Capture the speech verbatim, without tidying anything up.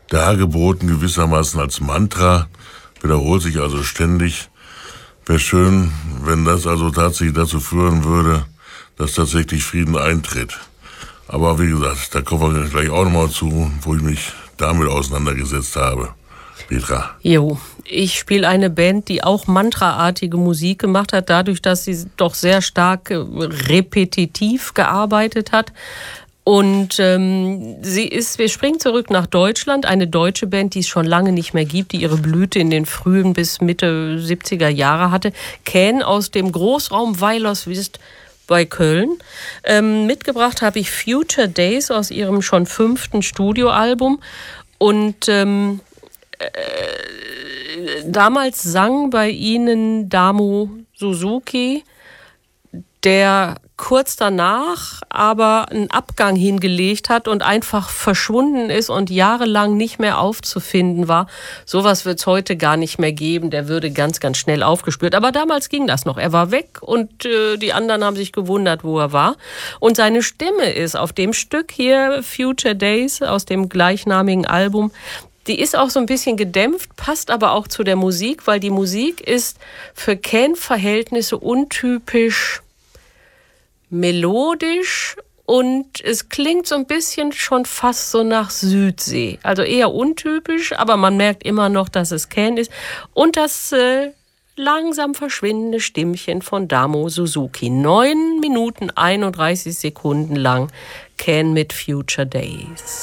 dargeboten gewissermaßen als Mantra, wiederholt sich also ständig. Wäre schön, wenn das also tatsächlich dazu führen würde, dass tatsächlich Frieden eintritt. Aber wie gesagt, da kommen wir gleich auch nochmal zu, wo ich mich damit auseinandergesetzt habe. Petra. Jo, ich spiele eine Band, die auch mantraartige Musik gemacht hat, dadurch, dass sie doch sehr stark repetitiv gearbeitet hat. Und ähm, sie ist, wir springen zurück nach Deutschland, eine deutsche Band, die es schon lange nicht mehr gibt, die ihre Blüte in den frühen bis Mitte siebziger Jahre hatte. Can aus dem Großraum Weilerswist bei Köln. Ähm, mitgebracht habe ich Future Days aus ihrem schon fünften Studioalbum. Und ähm, äh, damals sang bei ihnen Damo Suzuki, der kurz danach aber einen Abgang hingelegt hat und einfach verschwunden ist und jahrelang nicht mehr aufzufinden war. Sowas wird es heute gar nicht mehr geben. Der würde ganz, ganz schnell aufgespürt. Aber damals ging das noch. Er war weg und äh, die anderen haben sich gewundert, wo er war. Und seine Stimme ist auf dem Stück hier, Future Days, aus dem gleichnamigen Album, die ist auch so ein bisschen gedämpft, passt aber auch zu der Musik, weil die Musik ist für Can-Verhältnisse untypisch melodisch und es klingt so ein bisschen schon fast so nach Südsee. Also eher untypisch, aber man merkt immer noch, dass es Can ist. Und das äh, langsam verschwindende Stimmchen von Damo Suzuki. Neun Minuten einunddreißig Sekunden lang Can mit Future Days.